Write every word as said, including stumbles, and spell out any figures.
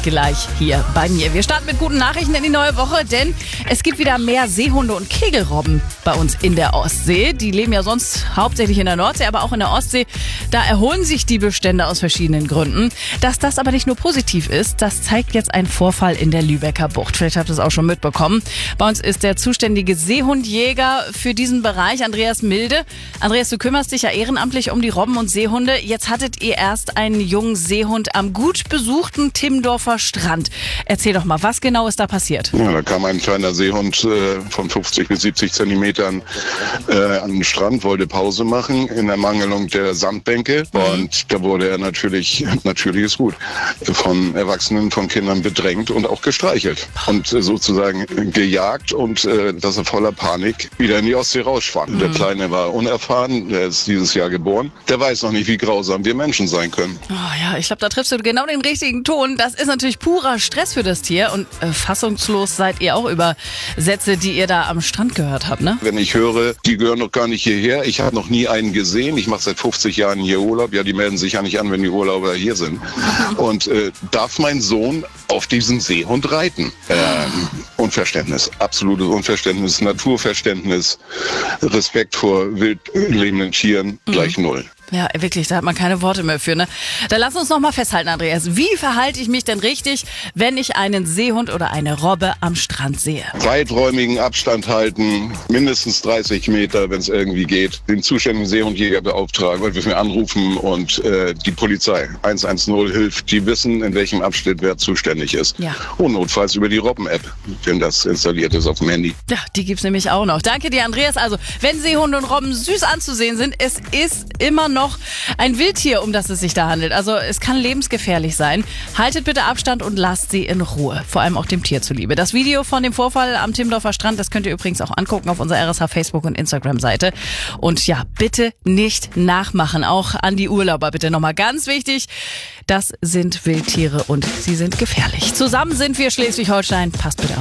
gleich hier bei mir. Wir starten mit guten Nachrichten in die neue Woche, denn es gibt wieder mehr Seehunde und Kegelrobben bei uns in der Ostsee. Die leben ja sonst hauptsächlich in der Nordsee, aber auch in der Ostsee. Da erholen sich die Bestände aus verschiedenen Gründen. Dass das aber nicht nur positiv ist, das zeigt jetzt ein Vorfall in der Lübecker Bucht. Vielleicht habt ihr es auch schon mitbekommen. Bei uns ist der zuständige Seehundjäger für diesen Bereich, Andreas Milde. Andreas, du kümmerst dich ja ehrenamtlich um die Robben und Seehunde. Jetzt hattet ihr erst einen jungen Seehund am gut besuchten Timmendorfer Strand. Erzähl doch mal, was genau ist da passiert? Ja, da kam ein kleiner Seehund äh, von fünfzig bis siebzig Zentimetern äh, an den Strand, wollte Pause machen in der Mangelung der Sandbänke. Mhm. Und da wurde er natürlich, natürlich ist gut, von Erwachsenen, von Kindern bedrängt und auch gestreichelt. Und äh, sozusagen gejagt und äh, dass er voller Panik wieder in die Ostsee rausschwamm. Mhm. Der Kleine war unerfahren, der ist dieses Jahr geboren. Der weiß noch nicht, wie grausam wir Menschen sein können. Oh ja, ich glaube, da triffst du genau den richtigen Ton. Das ist natürlich purer Stress für das Tier und äh, fassungslos seid ihr auch über Sätze, die ihr da am Strand gehört habt, ne? Wenn ich höre, die gehören noch gar nicht hierher, ich habe noch nie einen gesehen, ich mache seit fünfzig Jahren hier Urlaub, ja, die melden sich ja nicht an, wenn die Urlauber hier sind. Und äh, darf mein Sohn auf diesen Seehund reiten? Ähm, Unverständnis, absolutes Unverständnis, Naturverständnis, Respekt vor wild lebenden Tieren, mhm. gleich null. Ja, wirklich, da hat man keine Worte mehr für, ne? Dann lass uns noch mal festhalten, Andreas. Wie verhalte ich mich denn richtig, wenn ich einen Seehund oder eine Robbe am Strand sehe? Weiträumigen Abstand halten, mindestens dreißig Meter, wenn es irgendwie geht. Den zuständigen Seehundjäger beauftragen, weil wir mir anrufen und äh, die Polizei eins eins null hilft. Die wissen, in welchem Abschnitt wer zuständig ist. Ja. Und notfalls über die Robben-App, wenn das installiert ist auf dem Handy. Ja, die gibt's nämlich auch noch. Danke dir, Andreas. Also, wenn Seehunde und Robben süß anzusehen sind, es ist immer noch ein Wildtier, um das es sich da handelt. Also es kann lebensgefährlich sein. Haltet bitte Abstand und lasst sie in Ruhe. Vor allem auch dem Tier zuliebe. Das Video von dem Vorfall am Timmendorfer Strand, das könnt ihr übrigens auch angucken auf unserer R S H Facebook- und Instagram-Seite. Und ja, bitte nicht nachmachen. Auch an die Urlauber bitte nochmal ganz wichtig. Das sind Wildtiere und sie sind gefährlich. Zusammen sind wir Schleswig-Holstein. Passt bitte auf.